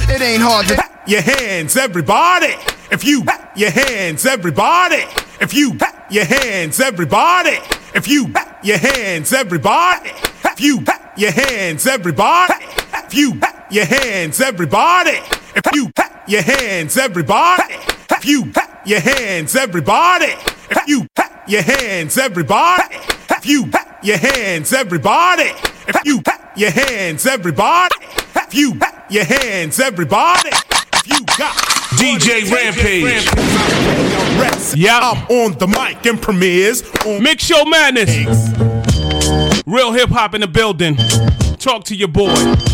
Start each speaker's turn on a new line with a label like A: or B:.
A: It ain't hard to
B: clap your hands, everybody. If you clap your hands, everybody. If you clap your hands, everybody. If you clap your hands, everybody. If you clap your hands, everybody. If you clap your hands, everybody. If you clap your hands, everybody. If you clap your hands, everybody. If you clap your hands, everybody. If you clap your hands, everybody. If you clap your hands, everybody. If you clap your hands, everybody. If you got
C: DJ Rampage.
B: Yeah, I'm on the mic and premieres on
C: Mix Show Madness. Real hip hop in the building. Talk to your boy.